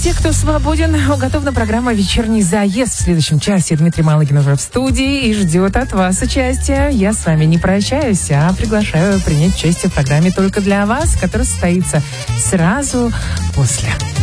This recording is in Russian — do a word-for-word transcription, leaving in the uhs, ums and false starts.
те, кто свободен, уготована программа «Вечерний заезд». В следующем часе Дмитрий Малыгин уже в студии и ждет от вас участия. Я с вами не прощаюсь, а приглашаю принять участие в программе только для вас, которая состоится сразу после.